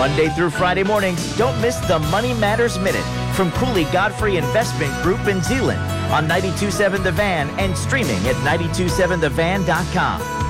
Monday through Friday mornings, don't miss the Money Matters Minute from Cooley Godfrey Investment Group in Zeeland on 92.7 The Van and streaming at 927thevan.com.